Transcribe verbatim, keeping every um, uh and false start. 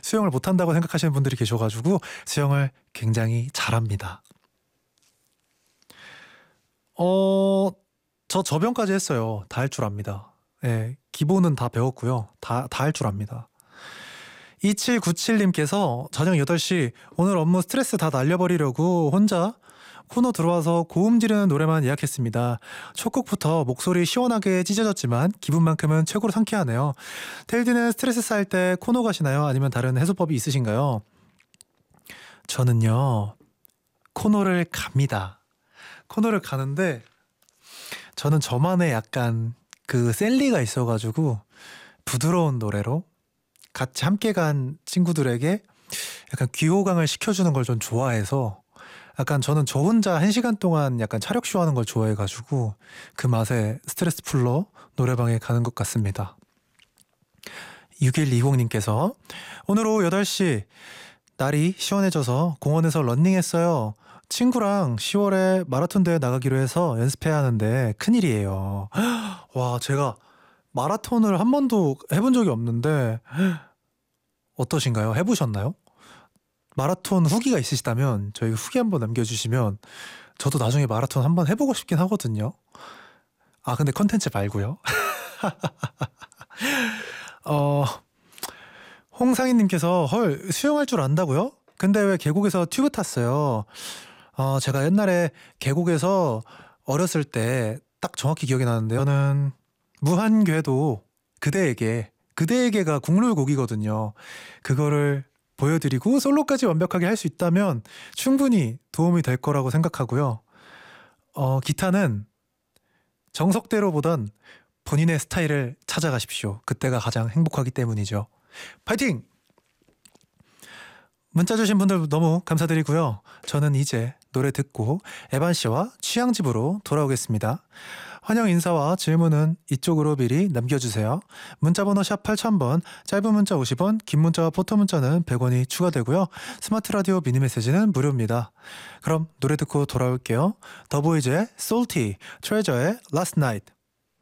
수영을 못한다고 생각하시는 분들이 계셔가지고 수영을 굉장히 잘합니다. 어, 저 저변까지 했어요. 다 할 줄 압니다. 예, 기본은 다 배웠고요. 다, 다 할 줄 압니다. 이칠구칠님께서 저녁 여덟 시 오늘 업무 스트레스 다 날려버리려고 혼자 코너 들어와서 고음 지르는 노래만 예약했습니다. 첫 곡부터 목소리 시원하게 찢어졌지만 기분만큼은 최고로 상쾌하네요. 텔디는 스트레스 쌓일 때 코너 가시나요? 아니면 다른 해소법이 있으신가요? 저는요, 코너를 갑니다. 코너를 가는데 저는 저만의 약간 그 셀리가 있어가지고 부드러운 노래로 같이 함께 간 친구들에게 약간 귀호강을 시켜주는 걸 좀 좋아해서 약간 저는 저 혼자 한 시간 동안 약간 차력쇼 하는 걸 좋아해가지고 그 맛에 스트레스 풀러 노래방에 가는 것 같습니다. 육일이공님께서 오늘 오후 여덟 시 날이 시원해져서 공원에서 런닝했어요. 친구랑 시월에 마라톤 대회 나가기로 해서 연습해야 하는데 큰일이에요. 와, 제가 마라톤을 한 번도 해본 적이 없는데 어떠신가요? 해보셨나요? 마라톤 후기가 있으시다면 저희 후기 한번 남겨주시면 저도 나중에 마라톤 한번 해보고 싶긴 하거든요. 아, 근데 컨텐츠 말고요. 어, 홍상희님께서 헐, 수영할 줄 안다고요? 근데 왜 계곡에서 튜브 탔어요? 어, 제가 옛날에 계곡에서 어렸을 때 딱 정확히 기억이 나는데요. 저는 무한궤도 그대에게, 그대에게가 국룰곡이거든요. 그거를 보여드리고 솔로까지 완벽하게 할 수 있다면 충분히 도움이 될 거라고 생각하고요. 어, 기타는 정석대로보단 본인의 스타일을 찾아가십시오. 그때가 가장 행복하기 때문이죠. 파이팅! 문자 주신 분들 너무 감사드리고요. 저는 이제 노래 듣고 에반 씨와 취향집으로 돌아오겠습니다. 환영 인사와 질문은 이쪽으로 미리 남겨주세요. 문자번호 샵 팔천 번, 짧은 문자 오십 원, 긴 문자와 포토 문자는 백 원이 추가되고요. 스마트 라디오 미니 메시지는 무료입니다. 그럼 노래 듣고 돌아올게요. 더보이즈의 Salty, 트레저의 Last Night.